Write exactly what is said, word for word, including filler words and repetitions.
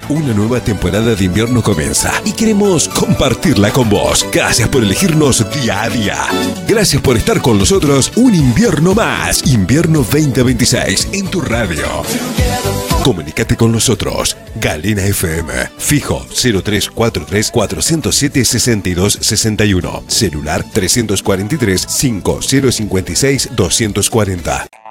Una nueva temporada de invierno comienza y queremos compartirla con vos. Gracias por elegirnos día a día. Gracias por estar con nosotros un invierno más. Invierno veinte veintiséis en tu radio. Comunícate con nosotros. Galena F M. Fijo cero tres cuatro tres, cuatro cero siete, seis dos seis uno. Celular tres cuatro tres, cinco cero cinco seis, dos cuatro cero.